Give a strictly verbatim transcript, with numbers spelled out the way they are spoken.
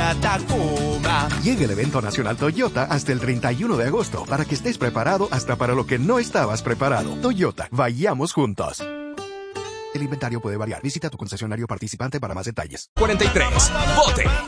una Tacoma. Llega el evento nacional Toyota hasta el treinta y uno de agosto para que estés preparado hasta para lo que no estabas preparado. Toyota, vayamos juntos. El inventario puede variar. Visita tu concesionario participante para más detalles. cuarenta y tres. Vote.